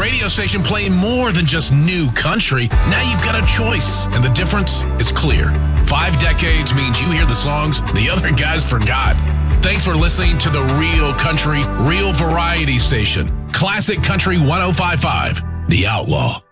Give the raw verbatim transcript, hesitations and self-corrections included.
radio station playing more than just new country. Now you've got a choice, and the difference is clear. Five decades means you hear the songs the other guys forgot. Thanks for listening to the Real Country, Real Variety Station. Classic Country one oh five point five, The Outlaw.